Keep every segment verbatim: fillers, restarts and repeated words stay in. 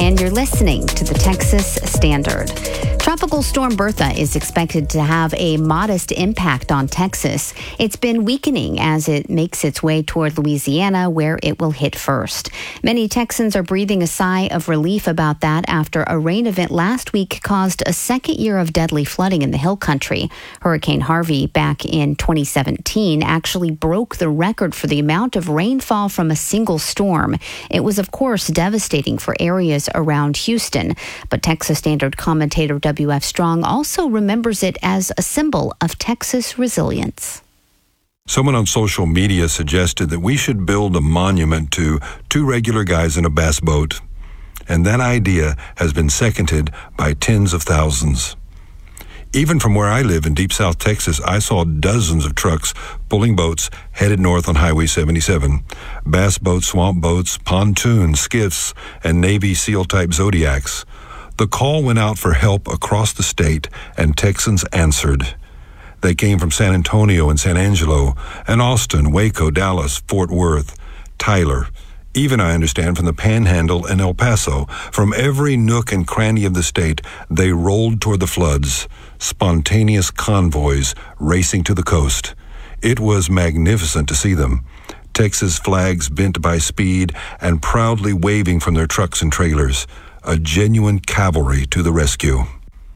and you're listening to the Texas Standard. Tropical Storm Bertha is expected to have a modest impact on Texas. It's been weakening as it makes its way toward Louisiana, where it will hit first. Many Texans are breathing a sigh of relief about that after a rain event last week caused a second year of deadly flooding in the Hill Country. Hurricane Harvey back in twenty seventeen actually broke the record for the amount of rainfall from a single storm. It was, of course, devastating for areas around Houston, but Texas Standard commentator W F Strong also remembers it as a symbol of Texas resilience. Someone on social media suggested that we should build a monument to two regular guys in a bass boat, and that idea has been seconded by tens of thousands. Even from where I live in deep South Texas, I saw dozens of trucks pulling boats headed north on Highway seventy-seven. Bass boats, swamp boats, pontoons, skiffs, and Navy SEAL-type Zodiacs. The call went out for help across the state, and Texans answered. They came from San Antonio and San Angelo, and Austin, Waco, Dallas, Fort Worth, Tyler, even, I understand, from the Panhandle and El Paso. From every nook and cranny of the state, they rolled toward the floods, spontaneous convoys racing to the coast. It was magnificent to see them. Texas flags bent by speed and proudly waving from their trucks and trailers. A genuine cavalry to the rescue.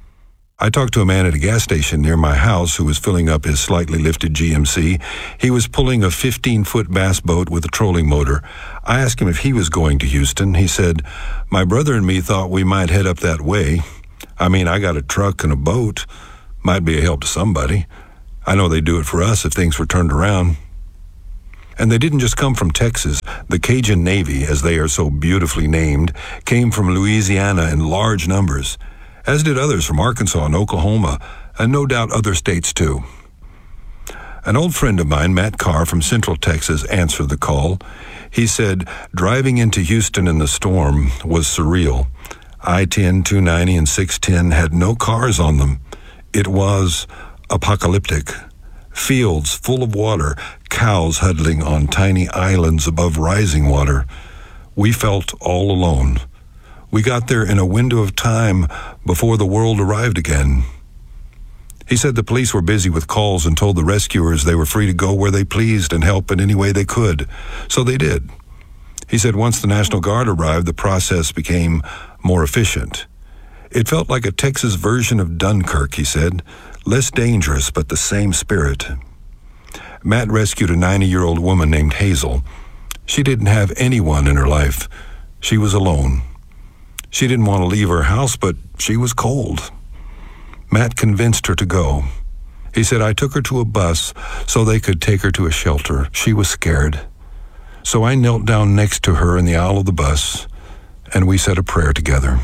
I talked to a man at a gas station near my house who was filling up his slightly lifted G M C. He was pulling a fifteen-foot bass boat with a trolling motor. I asked him if he was going to Houston. He said, "My brother and me thought we might head up that way. I mean, I got a truck and a boat. Might be a help to somebody. I know they'd do it for us if things were turned around." And they didn't just come from Texas. The Cajun Navy, as they are so beautifully named, came from Louisiana in large numbers, as did others from Arkansas and Oklahoma, and no doubt other states too. An old friend of mine, Matt Carr from Central Texas, answered the call. He said, driving into Houston in the storm was surreal. I ten, two ninety, and six ten had no cars on them. It was apocalyptic. Fields full of water, cows huddling on tiny islands above rising water. We felt all alone. We got there in a window of time before the world arrived again. He said the police were busy with calls and told the rescuers they were free to go where they pleased and help in any way they could. So they did. He said once the National Guard arrived, the process became more efficient. It felt like a Texas version of Dunkirk, he said. Less dangerous, but the same spirit. Matt rescued a ninety-year-old woman named Hazel. She didn't have anyone in her life. She was alone. She didn't want to leave her house, but she was cold. Matt convinced her to go. He said, I took her to a bus so they could take her to a shelter. She was scared. So I knelt down next to her in the aisle of the bus, and we said a prayer together.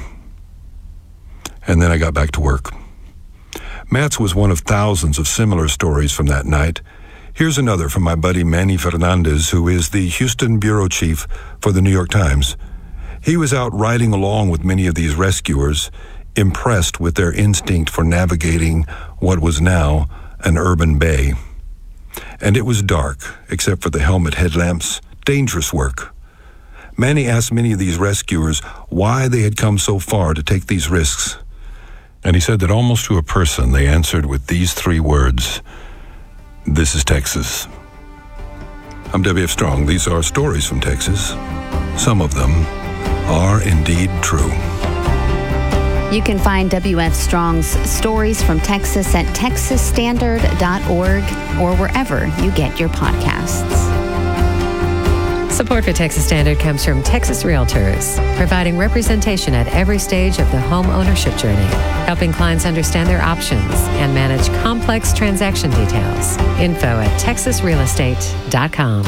And then I got back to work. Matt's was one of thousands of similar stories from that night. Here's another from my buddy Manny Fernandez, who is the Houston bureau chief for the New York Times. He was out riding along with many of these rescuers, impressed with their instinct for navigating what was now an urban bay. And it was dark, except for the helmet headlamps. Dangerous work. Manny asked many of these rescuers why they had come so far to take these risks. And he said that almost to a person they answered with these three words: this is Texas. I'm W F Strong. These are stories from Texas. Some of them are indeed true. You can find W F Strong's Stories from Texas at texas standard dot org or wherever you get your podcasts. Support for Texas Standard comes from Texas Realtors, providing representation at every stage of the home ownership journey, helping clients understand their options and manage complex transaction details. Info at texas real estate dot com.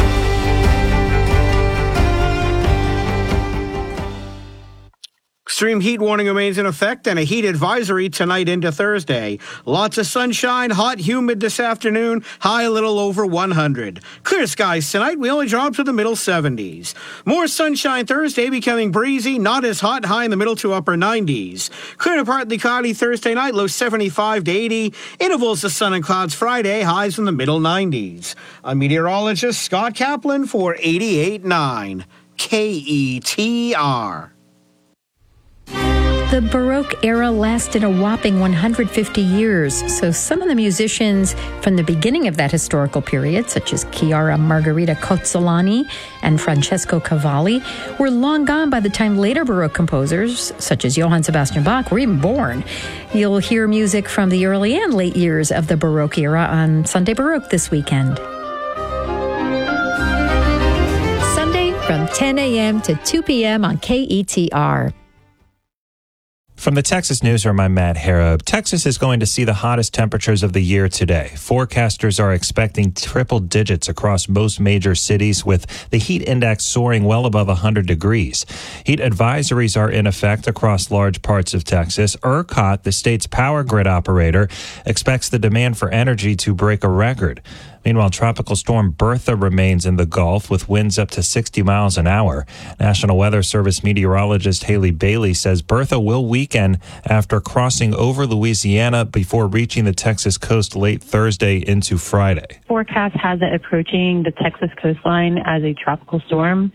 Extreme heat warning remains in effect and a heat advisory tonight into Thursday. Lots of sunshine, hot, humid this afternoon, high a little over one hundred. Clear skies tonight, we only drop to the middle seventies. More sunshine Thursday, becoming breezy, not as hot, high in the middle to upper nineties. Clear to partly cloudy Thursday night, low seventy-five to eighty. Intervals of sun and clouds Friday, highs in the middle nineties. I'm meteorologist Scott Kaplan for eighty-eight point nine K E T R. The Baroque era lasted a whopping one hundred fifty years, so some of the musicians from the beginning of that historical period, such as Chiara Margherita Cozzolani and Francesco Cavalli, were long gone by the time later Baroque composers, such as Johann Sebastian Bach, were even born. You'll hear music from the early and late years of the Baroque era on Sunday Baroque this weekend. Sunday from ten a.m. to two p.m. on K E T R. From the Texas Newsroom, I'm Matt Harrop. Texas is going to see the hottest temperatures of the year today. Forecasters are expecting triple digits across most major cities, with the heat index soaring well above one hundred degrees. Heat advisories are in effect across large parts of Texas. ERCOT, the state's power grid operator, expects the demand for energy to break a record. Meanwhile, Tropical Storm Bertha remains in the Gulf with winds up to sixty miles an hour. National Weather Service meteorologist Haley Bailey says Bertha will weaken after crossing over Louisiana before reaching the Texas coast late Thursday into Friday. Forecast has it approaching the Texas coastline as a tropical storm.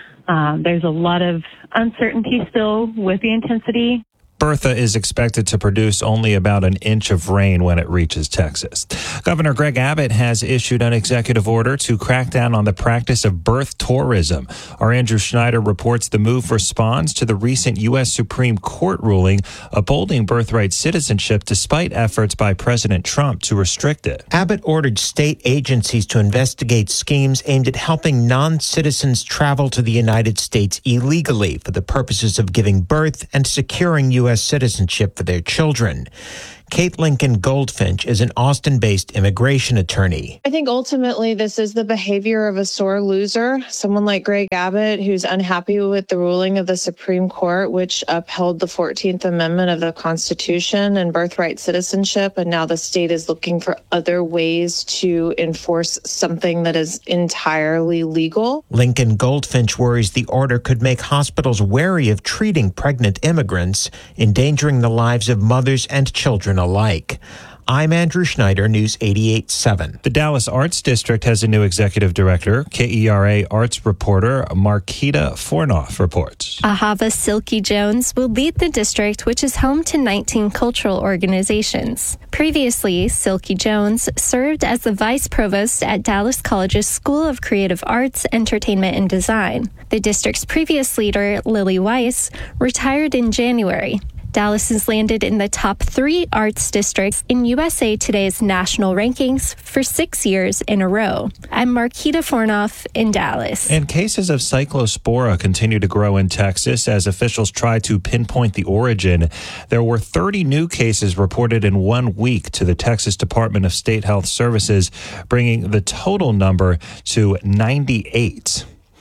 Um, there's a lot of uncertainty still with the intensity. Bertha is expected to produce only about an inch of rain when it reaches Texas. Governor Greg Abbott has issued an executive order to crack down on the practice of birth tourism. Our Andrew Schneider reports the move responds to the recent U S Supreme Court ruling upholding birthright citizenship despite efforts by President Trump to restrict it. Abbott ordered state agencies to investigate schemes aimed at helping non-citizens travel to the United States illegally for the purposes of giving birth and securing U S citizenship for their children. Kate Lincoln Goldfinch is an Austin-based immigration attorney. I think ultimately this is the behavior of a sore loser, someone like Greg Abbott, who's unhappy with the ruling of the Supreme Court, which upheld the fourteenth Amendment of the Constitution and birthright citizenship, and now the state is looking for other ways to enforce something that is entirely legal. Lincoln Goldfinch worries the order could make hospitals wary of treating pregnant immigrants, endangering the lives of mothers and children alike. I'm Andrew Schneider, News eighty-eight point seven. The Dallas Arts District has a new executive director. K E R A arts reporter Marquita Fornoff reports. Ahava Silky Jones will lead the district, which is home to nineteen cultural organizations. Previously, Silky Jones served as the vice provost at Dallas College's School of Creative Arts, Entertainment, and Design. The district's previous leader, Lily Weiss, retired in January. Dallas has landed in the top three arts districts in U S A Today's national rankings for six years in a row. I'm Marquita Fornoff in Dallas. And cases of cyclospora continue to grow in Texas as officials try to pinpoint the origin. There were thirty new cases reported in one week to the Texas Department of State Health Services, bringing the total number to ninety-eight.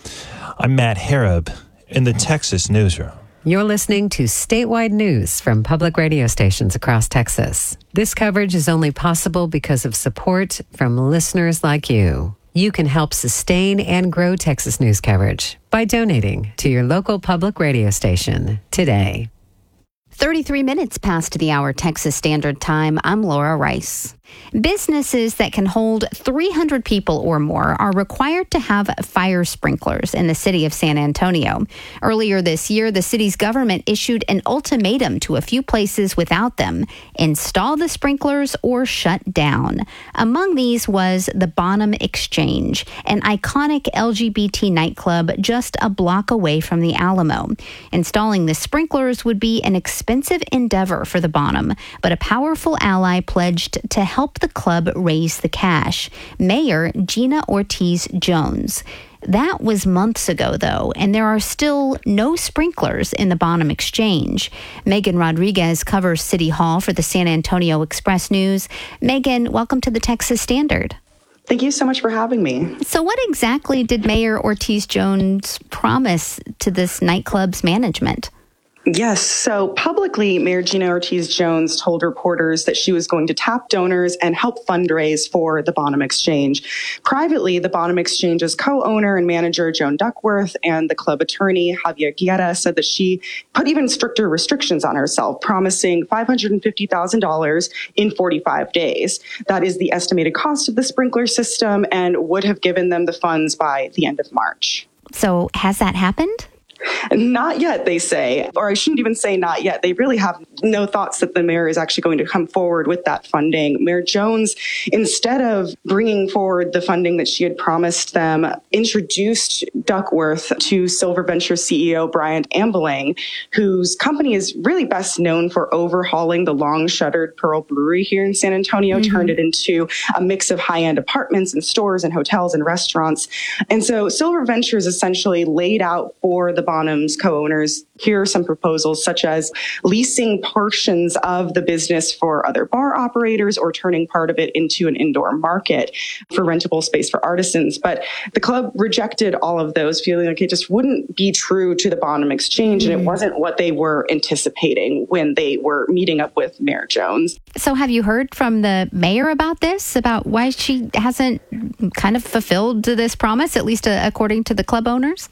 I'm Matt Harrop in the Texas Newsroom. You're listening to statewide news from public radio stations across Texas. This coverage is only possible because of support from listeners like you. You can help sustain and grow Texas news coverage by donating to your local public radio station today. thirty-three minutes past the hour Texas Standard Time. I'm Laura Rice. Businesses that can hold three hundred people or more are required to have fire sprinklers in the city of San Antonio. Earlier this year, the city's government issued an ultimatum to a few places without them: install the sprinklers or shut down. Among these was the Bonham Exchange, an iconic L G B T nightclub just a block away from the Alamo. Installing the sprinklers would be an expensive endeavor for the Bonham, but a powerful ally pledged to help help the club raise the cash. Mayor Gina Ortiz Jones. That was months ago, though, and there are still no sprinklers in the Bonham Exchange. Megan Rodriguez covers City Hall for the San Antonio Express News. Megan, welcome to the Texas Standard. Thank you so much for having me. So what exactly did Mayor Ortiz Jones promise to this nightclub's management? Yes. So publicly, Mayor Gina Ortiz Jones told reporters that she was going to tap donors and help fundraise for the Bonham Exchange. Privately, the Bonham Exchange's co-owner and manager, Joan Duckworth, and the club attorney, Javier Guerra, said that she put even stricter restrictions on herself, promising five hundred fifty thousand dollars in forty-five days. That is the estimated cost of the sprinkler system and would have given them the funds by the end of March. So has that happened? Not yet, they say, or I shouldn't even say not yet. They really have no thoughts that the mayor is actually going to come forward with that funding. Mayor Jones, instead of bringing forward the funding that she had promised them, introduced Duckworth to Silver Ventures C E O Brian Ambeling, whose company is really best known for overhauling the long-shuttered Pearl Brewery here in San Antonio, mm-hmm. turned it into a mix of high-end apartments and stores and hotels and restaurants. And so Silver Ventures essentially laid out for the Bonhams co-owners, here are some proposals such as leasing portions of the business for other bar operators or turning part of it into an indoor market for rentable space for artisans. But the club rejected all of those, feeling like it just wouldn't be true to the Bonham Exchange, mm-hmm. and it wasn't what they were anticipating when they were meeting up with Mayor Jones. So have you heard from the mayor about this, about why she hasn't kind of fulfilled this promise, at least uh, according to the club owners?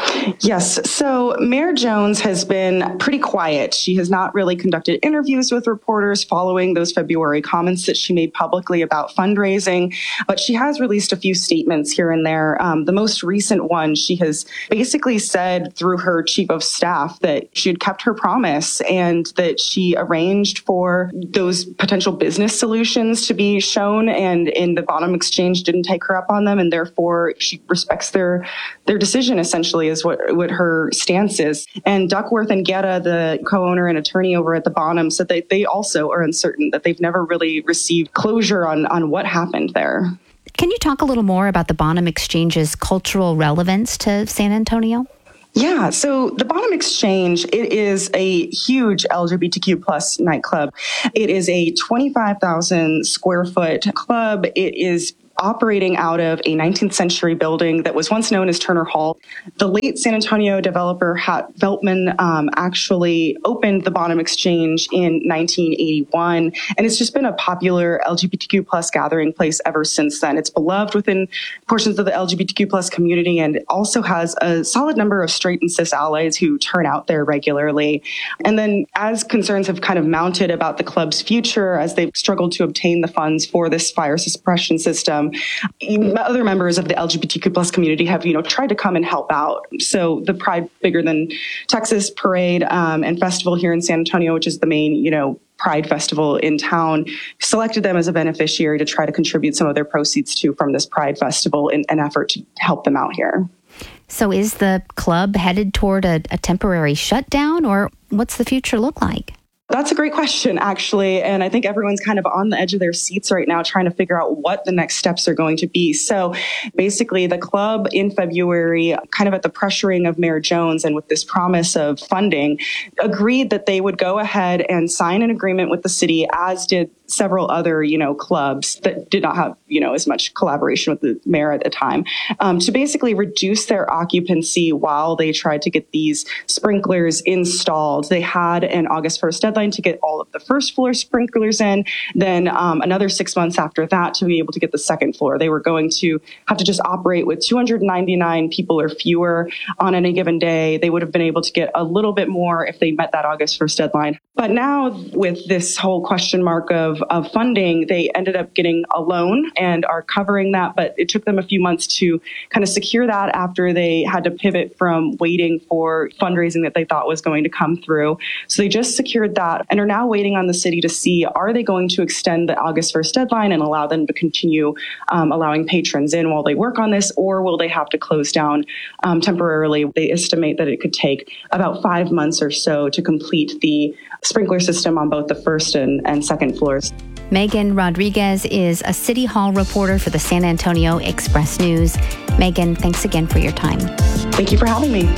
Yes. So Mayor Jones has been pretty quiet. She has not really conducted interviews with reporters following those February comments that she made publicly about fundraising, but she has released a few statements here and there. Um, the most recent one, she has basically said through her chief of staff that she had kept her promise and that she arranged for those potential business solutions to be shown, and in the Bonham Exchange didn't take her up on them, and therefore she respects their their decision, essentially, is what, what her stance is. And Duckworth and Guetta, the co-owner and attorney over at the Bonham, said that they also are uncertain, that they've never really received closure on, on what happened there. Can you talk a little more about the Bonham Exchange's cultural relevance to San Antonio? Yeah, so the Bonham Exchange, it is a huge L G B T Q plus nightclub. It is a twenty-five thousand square foot club. It is operating out of a nineteenth century building that was once known as Turner Hall. The late San Antonio developer Hat Veltman um, actually opened the Bonham Exchange in nineteen eighty-one, and it's just been a popular L G B T Q plus gathering place ever since then. It's beloved within portions of the L G B T Q plus community, and also has a solid number of straight and cis allies who turn out there regularly. And then as concerns have kind of mounted about the club's future, as they've struggled to obtain the funds for this fire suppression system, other members of the L G B T Q plus community have, you know, tried to come and help out. So the Pride Bigger Than Texas parade um, and festival here in San Antonio, which is the main, you know, Pride festival in town, selected them as a beneficiary to try to contribute some of their proceeds to from this Pride festival in an effort to help them out here. So is the club headed toward a, a temporary shutdown, or what's the future look like? That's a great question, actually. And I think everyone's kind of on the edge of their seats right now trying to figure out what the next steps are going to be. So basically, the club in February, kind of at the pressuring of Mayor Jones and with this promise of funding, agreed that they would go ahead and sign an agreement with the city, as did several other, you know, clubs that did not have, you know, as much collaboration with the mayor at the time, um, to basically reduce their occupancy while they tried to get these sprinklers installed. They had an August first deadline to get all of the first floor sprinklers in, then um, another six months after that to be able to get the second floor. They were going to have to just operate with two hundred ninety-nine people or fewer on any given day. They would have been able to get a little bit more if they met that August first deadline. But now with this whole question mark of of funding, they ended up getting a loan and are covering that. But it took them a few months to kind of secure that after they had to pivot from waiting for fundraising that they thought was going to come through. So they just secured that and are now waiting on the city to see, are they going to extend the August first deadline and allow them to continue um, allowing patrons in while they work on this, or will they have to close down um, temporarily? They estimate that it could take about five months or so to complete the sprinkler system on both the first and, and second floors. Megan Rodriguez is a City Hall reporter for the San Antonio Express News. Megan, thanks again for your time. Thank you for having me.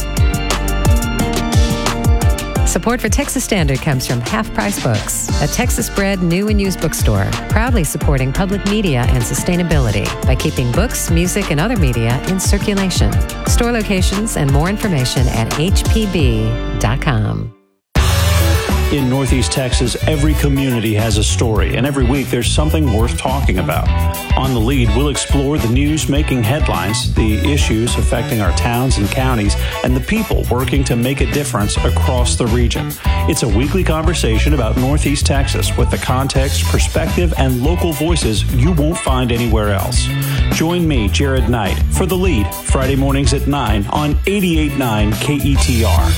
Support for Texas Standard comes from Half Price Books, a Texas-bred new and used bookstore, proudly supporting public media and sustainability by keeping books, music, and other media in circulation. Store locations and more information at h p b dot com. In Northeast Texas, every community has a story, and every week there's something worth talking about. On The Lead, we'll explore the news making headlines, the issues affecting our towns and counties, and the people working to make a difference across the region. It's a weekly conversation about Northeast Texas with the context, perspective, and local voices you won't find anywhere else. Join me, Jared Knight, for The Lead, Friday mornings at nine on eighty-eight point nine K E T R.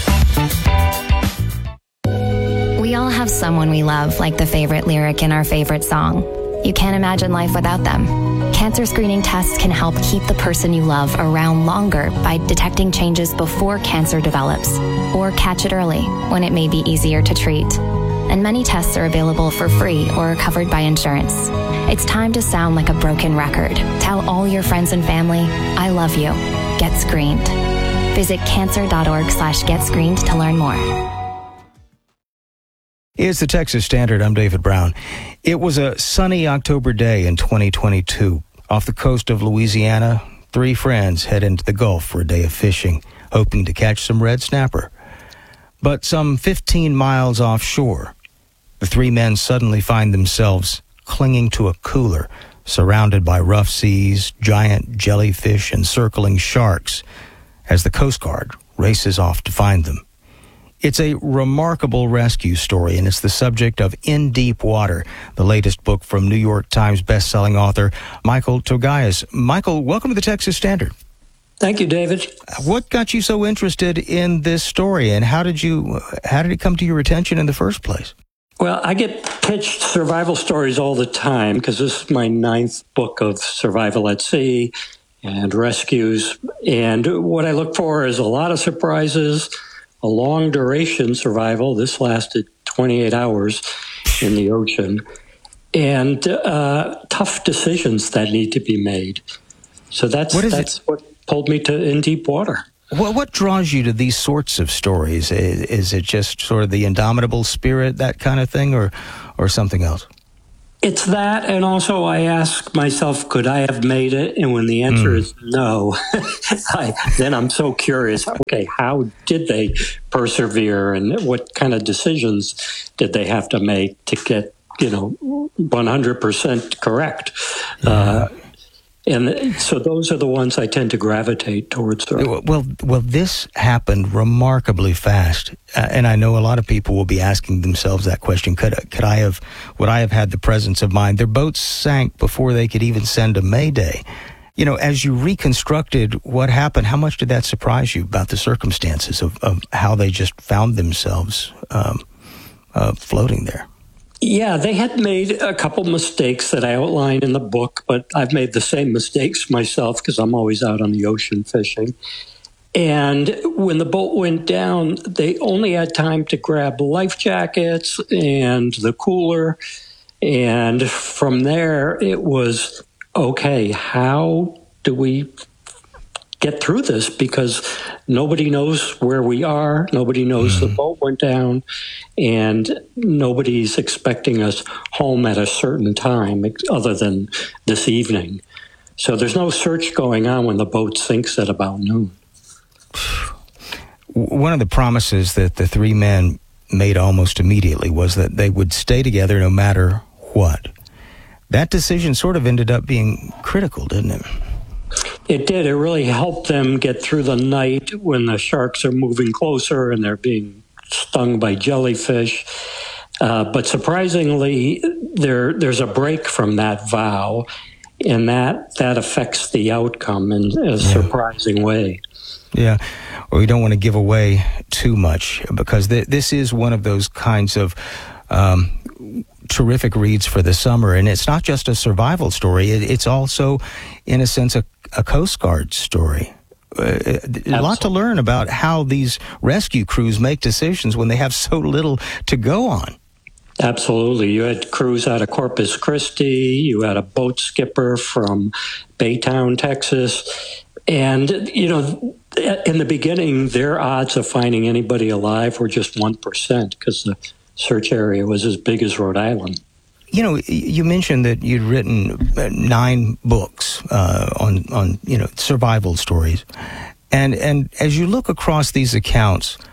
We all have someone we love, like the favorite lyric in our favorite song. You can't imagine life without them. Cancer screening tests can help keep the person you love around longer by detecting changes before cancer develops, or catch it early when it may be easier to treat. And many tests are available for free or are covered by insurance. It's time to sound like a broken record. Tell all your friends and family, I love you. Get screened. Visit cancer.org slash get screened to learn more. It's the Texas Standard. I'm David Brown. It was a sunny October day in twenty twenty-two. Off the coast of Louisiana, three friends head into the Gulf for a day of fishing, hoping to catch some red snapper. But some fifteen miles offshore, the three men suddenly find themselves clinging to a cooler, surrounded by rough seas, giant jellyfish, and circling sharks, as the Coast Guard races off to find them. It's a remarkable rescue story, and it's the subject of In Deep Water, the latest book from New York Times bestselling author Michael Togias. Michael, welcome to the Texas Standard. Thank you, David. What got you so interested in this story, and how did you how did it come to your attention in the first place? Well, I get pitched survival stories all the time because this is my ninth book of survival at sea and rescues. And what I look for is a lot of surprises, a long duration survival. This lasted twenty-eight hours in the ocean, and uh, tough decisions that need to be made. So that's what that's it? what pulled me to In Deep Water. What, what draws you to these sorts of stories? Is, is it just sort of the indomitable spirit, that kind of thing, or or something else? It's that, and also I ask myself, could I have made it? And when the answer mm. is no, I, then I'm so curious, okay, how did they persevere, and what kind of decisions did they have to make to get, you know, one hundred percent correct? Yeah. Uh, and so those are the ones I tend to gravitate towards. Well, well, this happened remarkably fast, uh, and I know a lot of people will be asking themselves that question: Could could I have? Would I have had the presence of mind? Their boats sank before they could even send a mayday. You know, as you reconstructed what happened, how much did that surprise you about the circumstances of, of how they just found themselves um, uh, floating there? Yeah, they had made a couple mistakes that I outline in the book, but I've made the same mistakes myself because I'm always out on the ocean fishing. And when the boat went down, they only had time to grab life jackets and the cooler. And from there, it was, okay, how do we get through this? Because nobody knows where we are. Nobody knows mm-hmm. the boat went down, and nobody's expecting us home at a certain time other than this evening. So there's no search going on when the boat sinks at about noon. One of the promises that the three men made almost immediately was that they would stay together no matter what. That decision sort of ended up being critical, didn't it? It did. It really helped them get through the night when the sharks are moving closer and they're being stung by jellyfish. Uh, but surprisingly, there there's a break from that vow, and that, that affects the outcome in a yeah. surprising way. Yeah. Well, we don't want to give away too much because th- this is one of those kinds of um, terrific reads for the summer. And it's not just a survival story. It, it's also, in a sense, a, a Coast Guard story. Uh, a lot to learn about how these rescue crews make decisions when they have so little to go on. Absolutely. You had crews out of Corpus Christi. You had a boat skipper from Baytown, Texas. And, you know, in the beginning, their odds of finding anybody alive were just one percent because the search area was as big as Rhode Island. You know, you mentioned that you'd written nine books uh, on, on, you know, survival stories. And and as you look across these accounts,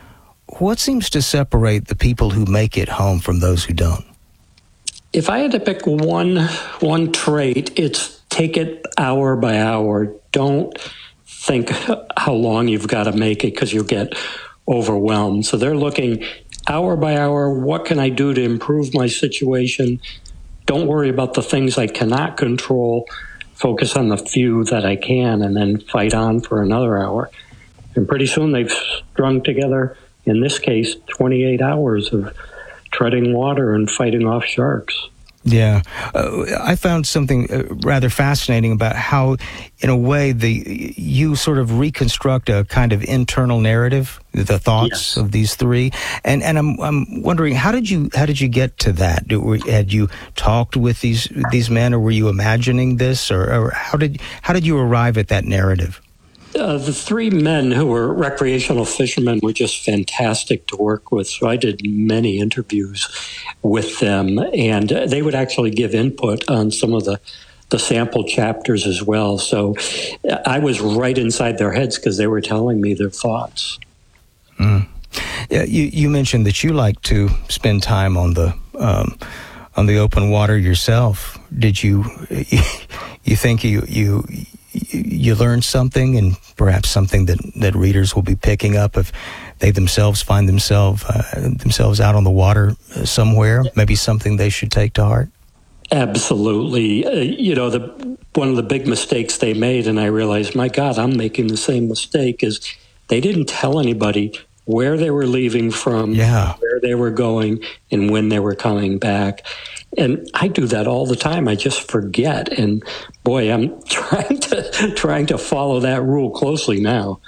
what seems to separate the people who make it home from those who don't? If I had to pick one one trait, it's take it hour by hour. Don't think how long you've got to make it because you'll get overwhelmed. So they're looking hour by hour, what can I do to improve my situation? Don't worry about the things I cannot control. Focus on the few that I can and then fight on for another hour. And pretty soon they've strung together, in this case, twenty-eight hours of treading water and fighting off sharks. Yeah. Uh, I found something uh, rather fascinating about how, in a way, the you sort of reconstruct a kind of internal narrative, the thoughts yes. of these three. And and I'm I'm wondering, how did you how did you get to that? Do, were, had you talked with these these men, or were you imagining this, or, or how did how did you arrive at that narrative? Uh, the three men who were recreational fishermen were just fantastic to work with. So I did many interviews with them, and they would actually give input on some of the, the sample chapters as well. So I was right inside their heads because they were telling me their thoughts. Mm. Yeah, you, you mentioned that you like to spend time on the um, on the open water yourself. Did you you think you you you learned something, and perhaps something that, that readers will be picking up if they themselves find themselves uh, themselves out on the water somewhere, maybe something they should take to heart? Absolutely. Uh, you know, the one of the big mistakes they made, and I realized, my God, I'm making the same mistake, is they didn't tell anybody where they were leaving from, yeah. where they were going, and when they were coming back. And I do that all the time. I just forget. And boy, I'm trying to trying to follow that rule closely now.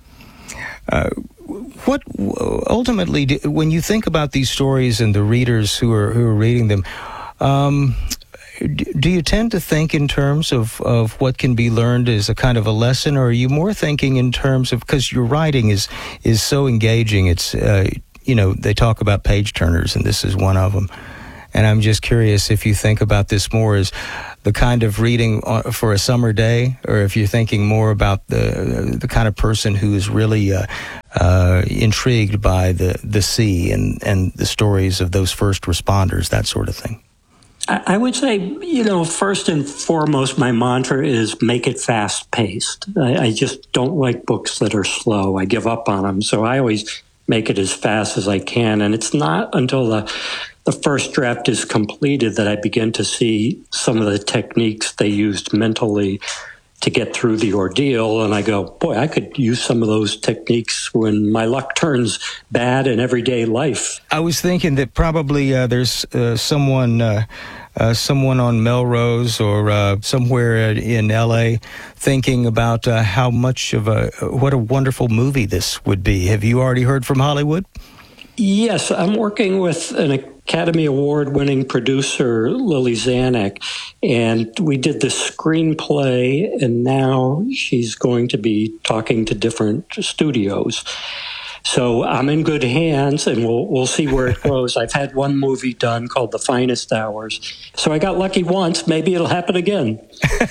Uh, what ultimately, do, when you think about these stories and the readers who are who are reading them, um, do you tend to think in terms of, of what can be learned as a kind of a lesson, or are you more thinking in terms of, because your writing is is so engaging? It's uh, you know, they talk about page turners, and this is one of them. And I'm just curious if you think about this more as the kind of reading for a summer day, or if you're thinking more about the the kind of person who is really uh, uh, intrigued by the, the sea and, and the stories of those first responders, that sort of thing. I would say, you know, first and foremost, my mantra is make it fast-paced. I, I just don't like books that are slow. I give up on them. So I always make it as fast as I can. And it's not until the the first draft is completed that I begin to see some of the techniques they used mentally to get through the ordeal. And I go, boy, I could use some of those techniques when my luck turns bad in everyday life. I was thinking that probably uh, there's uh, someone uh, uh, someone on Melrose or uh, somewhere in L A thinking about uh, how much of a, what a wonderful movie this would be. Have you already heard from Hollywood? Yes, I'm working with an Academy Award-winning producer, Lily Zanuck, and we did the screenplay, and now she's going to be talking to different studios. So I'm in good hands, and we'll we'll see where it goes. I've had one movie done called The Finest Hours, so I got lucky once. Maybe it'll happen again.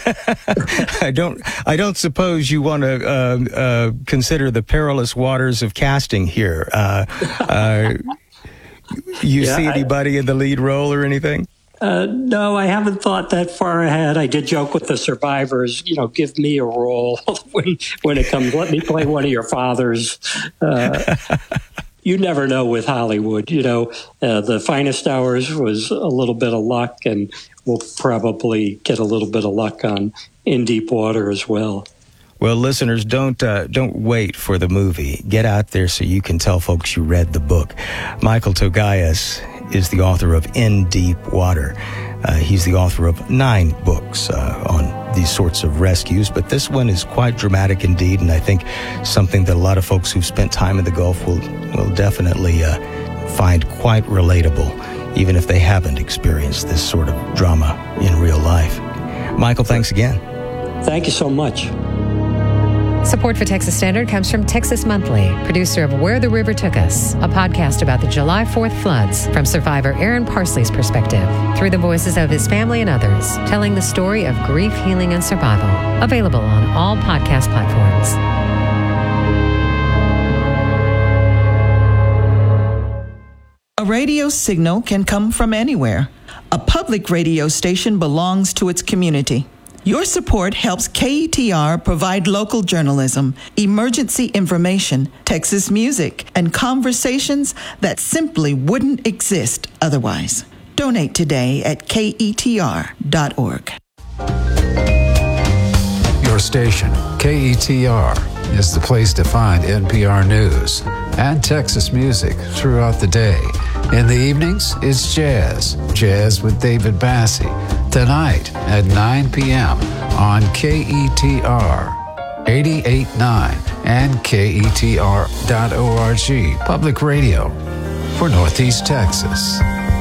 I don't. I don't suppose you want to uh, uh, consider the perilous waters of casting here. Uh, uh, you yeah, see anybody I, in the lead role or anything? Uh, no, I haven't thought that far ahead. I did joke with the survivors, you know, give me a role when when it comes. Let me play one of your fathers. Uh, you never know with Hollywood. You know, uh, The Finest Hours was a little bit of luck, and we'll probably get a little bit of luck on In Deep Water as well. Well, listeners, don't uh, don't wait for the movie. Get out there so you can tell folks you read the book. Michael Togias is the author of In Deep Water. Uh, he's the author of nine books uh, on these sorts of rescues, but this one is quite dramatic indeed, and I think something that a lot of folks who've spent time in the Gulf will will definitely uh, find quite relatable, even if they haven't experienced this sort of drama in real life. Michael, thanks again. Thank you so much. Support for Texas Standard comes from Texas Monthly, producer of Where the River Took Us, a podcast about the July fourth floods from survivor Aaron Parsley's perspective, through the voices of his family and others, telling the story of grief, healing, and survival. Available on all podcast platforms. A radio signal can come from anywhere. A public radio station belongs to its community. Your support helps K E T R provide local journalism, emergency information, Texas music, and conversations that simply wouldn't exist otherwise. Donate today at K E T R dot org. Your station, K E T R, is the place to find N P R News and Texas music throughout the day. In the evenings, it's jazz. Jazz with David Bassie. Tonight at nine p.m. on K E T R eighty-eight point nine and K E T R dot org. Public radio for Northeast Texas.